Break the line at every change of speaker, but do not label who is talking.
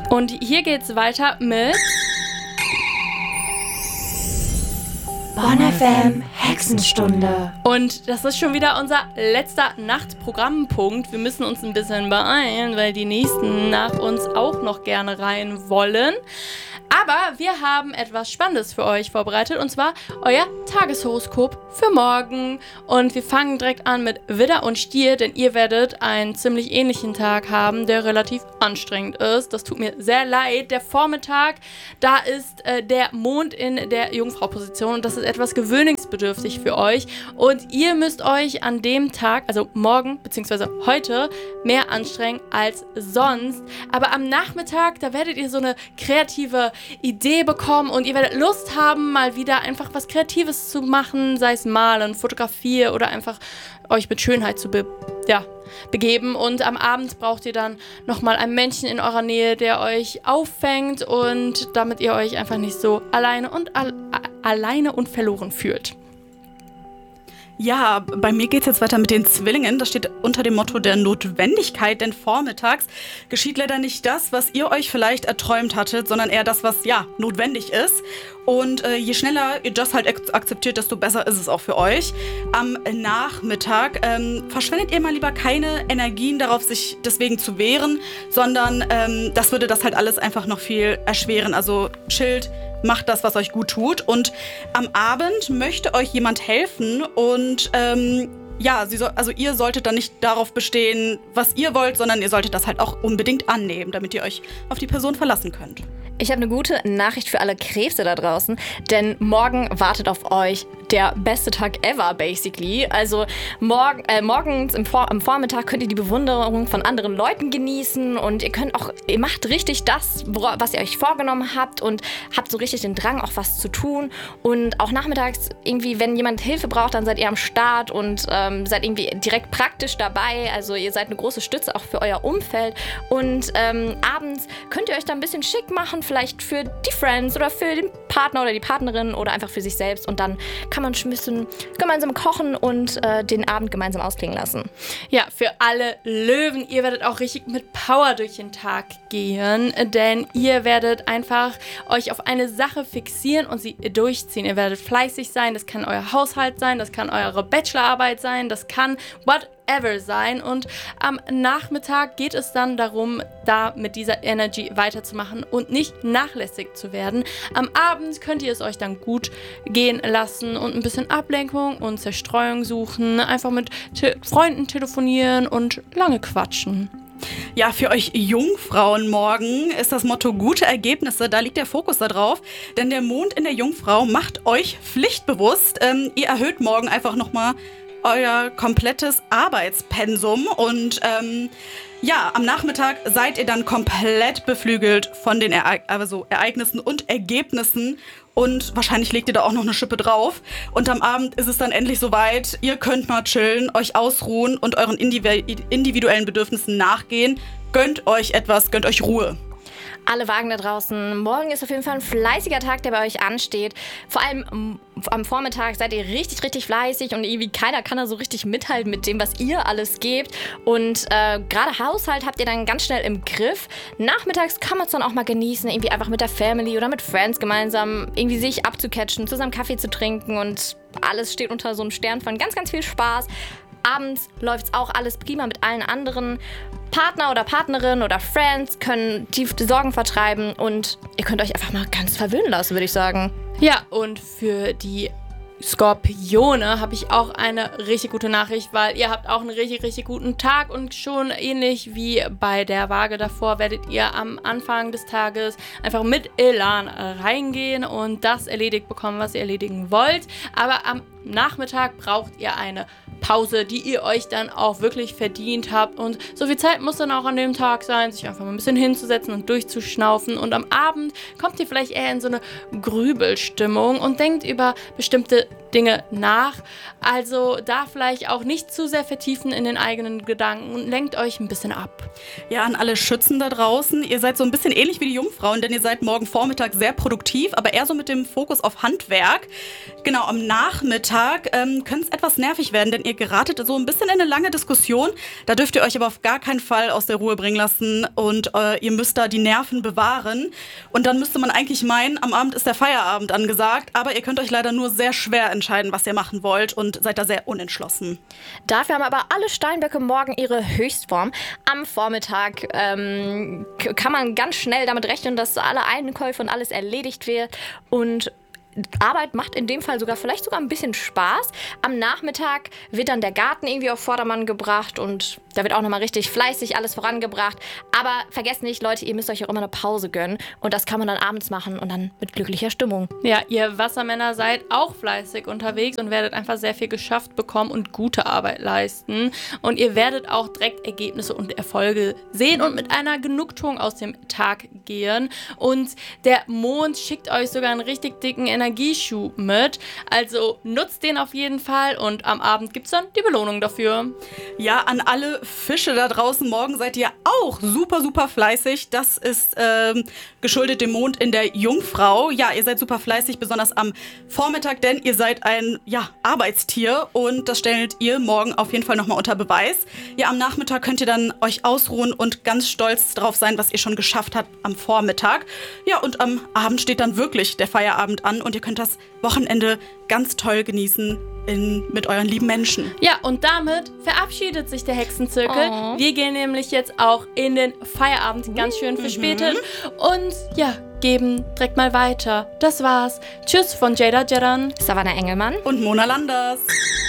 Und hier geht's weiter mit
Bonn FM Hexenstunde.
Und das ist schon wieder unser letzter Nachtprogrammpunkt. Wir müssen uns ein bisschen beeilen, weil die nächsten nach uns auch noch gerne rein wollen. Aber wir haben etwas Spannendes für euch vorbereitet, und zwar euer Tageshoroskop für morgen. Und wir fangen direkt an mit Widder und Stier, denn ihr werdet einen ziemlich ähnlichen Tag haben, der relativ anstrengend ist. Das tut mir sehr leid. Der Vormittag, da ist der Mond in der Jungfrau-Position und das ist etwas gewöhnungsbedürftig für euch. Und ihr müsst euch an dem Tag, also morgen bzw. heute, mehr anstrengen als sonst. Aber am Nachmittag, da werdet ihr so eine kreative Idee bekommen und ihr werdet Lust haben, mal wieder einfach was Kreatives zu machen, sei es malen, Fotografie oder einfach euch mit Schönheit zu begeben. Und am Abend braucht ihr dann nochmal ein Männchen in eurer Nähe, der euch auffängt und damit ihr euch einfach nicht so alleine und verloren fühlt.
Ja, bei mir geht's jetzt weiter mit den Zwillingen. Das steht unter dem Motto der Notwendigkeit, denn vormittags geschieht leider nicht das, was ihr euch vielleicht erträumt hattet, sondern eher das, was notwendig ist. Und je schneller ihr das halt akzeptiert, desto besser ist es auch für euch. Am Nachmittag verschwendet ihr mal lieber keine Energien darauf, sich deswegen zu wehren, sondern das würde das halt alles einfach noch viel erschweren. Also chillt, macht das, was euch gut tut. Und am Abend möchte euch jemand helfen und ihr solltet dann nicht darauf bestehen, was ihr wollt, sondern ihr solltet das halt auch unbedingt annehmen, damit ihr euch auf die Person verlassen könnt.
Ich habe eine gute Nachricht für alle Krebse da draußen, denn morgen wartet auf euch der beste Tag ever, basically. Also morgens am Vormittag könnt ihr die Bewunderung von anderen Leuten genießen und ihr macht richtig das, was ihr euch vorgenommen habt und habt so richtig den Drang, auch was zu tun. Und auch nachmittags irgendwie, wenn jemand Hilfe braucht, dann seid ihr am Start und seid irgendwie direkt praktisch dabei. Also ihr seid eine große Stütze auch für euer Umfeld. Und abends könnt ihr euch da ein bisschen schick machen, vielleicht für die Friends oder für den Partner oder die Partnerin oder einfach für sich selbst. Und dann kann man ein bisschen gemeinsam kochen und den Abend gemeinsam ausklingen lassen.
Ja, für alle Löwen, ihr werdet auch richtig mit Power durch den Tag gehen, denn ihr werdet einfach euch auf eine Sache fixieren und sie durchziehen. Ihr werdet fleißig sein, das kann euer Haushalt sein, das kann eure Bachelorarbeit sein, das kann whatever sein. Und am Nachmittag geht es dann darum, da mit dieser Energy weiterzumachen und nicht nachlässig zu werden. Am Abend könnt ihr es euch dann gut gehen lassen und ein bisschen Ablenkung und Zerstreuung suchen, einfach mit Freunden telefonieren und lange quatschen.
Ja, für euch Jungfrauen morgen ist das Motto gute Ergebnisse. Da liegt der Fokus da drauf, denn der Mond in der Jungfrau macht euch pflichtbewusst. Ihr erhöht morgen einfach nochmal euer komplettes Arbeitspensum und am Nachmittag seid ihr dann komplett beflügelt von den Ereignissen und Ergebnissen und wahrscheinlich legt ihr da auch noch eine Schippe drauf. Und am Abend ist es dann endlich soweit, ihr könnt mal chillen, euch ausruhen und euren individuellen Bedürfnissen nachgehen. Gönnt euch etwas, gönnt euch Ruhe.
Alle Wagen da draußen, morgen ist auf jeden Fall ein fleißiger Tag, der bei euch ansteht. Vor allem am Vormittag seid ihr richtig, richtig fleißig und irgendwie keiner kann da so richtig mithalten mit dem, was ihr alles gebt. Und gerade Haushalt habt ihr dann ganz schnell im Griff. Nachmittags kann man es dann auch mal genießen, irgendwie einfach mit der Family oder mit Friends gemeinsam irgendwie sich abzucatchen, zusammen Kaffee zu trinken und alles steht unter so einem Stern von ganz, ganz viel Spaß. Abends läuft's auch alles prima mit allen anderen. Partner oder Partnerin oder Friends können die Sorgen vertreiben und ihr könnt euch einfach mal ganz verwöhnen lassen, würde ich sagen.
Ja, und für die Skorpione habe ich auch eine richtig gute Nachricht, weil ihr habt auch einen richtig, richtig guten Tag und schon ähnlich wie bei der Waage davor werdet ihr am Anfang des Tages einfach mit Elan reingehen und das erledigt bekommen, was ihr erledigen wollt. Aber am Nachmittag braucht ihr eine Pause, die ihr euch dann auch wirklich verdient habt. Und so viel Zeit muss dann auch an dem Tag sein, sich einfach mal ein bisschen hinzusetzen und durchzuschnaufen. Und am Abend kommt ihr vielleicht eher in so eine Grübelstimmung und denkt über bestimmte Dinge nach. Also da vielleicht auch nicht zu sehr vertiefen in den eigenen Gedanken und lenkt euch ein bisschen ab.
Ja, an alle Schützen da draußen. Ihr seid so ein bisschen ähnlich wie die Jungfrauen, denn ihr seid morgen Vormittag sehr produktiv, aber eher so mit dem Fokus auf Handwerk. Genau, am Nachmittag könnte es etwas nervig werden, denn ihr geratet so ein bisschen in eine lange Diskussion. Da dürft ihr euch aber auf gar keinen Fall aus der Ruhe bringen lassen und ihr müsst da die Nerven bewahren. Und dann müsste man eigentlich meinen, am Abend ist der Feierabend angesagt, aber ihr könnt euch leider nur sehr schwer entscheiden, was ihr machen wollt und seid da sehr unentschlossen.
Dafür haben aber alle Steinböcke morgen ihre Höchstform. Am Vormittag kann man ganz schnell damit rechnen, dass alle Einkäufe und alles erledigt wird und Arbeit macht in dem Fall vielleicht sogar ein bisschen Spaß. Am Nachmittag wird dann der Garten irgendwie auf Vordermann gebracht und da wird auch nochmal richtig fleißig alles vorangebracht. Aber vergesst nicht, Leute, ihr müsst euch auch immer eine Pause gönnen und das kann man dann abends machen und dann mit glücklicher Stimmung.
Ja, ihr Wassermänner seid auch fleißig unterwegs und werdet einfach sehr viel geschafft bekommen und gute Arbeit leisten. Und ihr werdet auch direkt Ergebnisse und Erfolge sehen und mit einer Genugtuung aus dem Tag gehen. Und der Mond schickt euch sogar einen richtig dicken Energieschub mit. Also nutzt den auf jeden Fall und am Abend gibt es dann die Belohnung dafür.
Ja, an alle Fische da draußen, morgen seid ihr auch super, super fleißig. Das ist geschuldet dem Mond in der Jungfrau. Ja, ihr seid super fleißig, besonders am Vormittag, denn ihr seid ein Arbeitstier und das stellt ihr morgen auf jeden Fall nochmal unter Beweis. Ja, am Nachmittag könnt ihr dann euch ausruhen und ganz stolz drauf sein, was ihr schon geschafft habt am Vormittag. Ja, und am Abend steht dann wirklich der Feierabend an und ihr könnt das Wochenende ganz toll genießen mit euren lieben Menschen.
Ja, und damit verabschiedet sich der Hexenzirkel.
Oh.
Wir gehen nämlich jetzt auch in den Feierabend, ganz schön verspätet. Und ja, geben direkt mal weiter. Das war's. Tschüss von Jada Jeddan,
Savannah Engelmann
Und Mona Landers.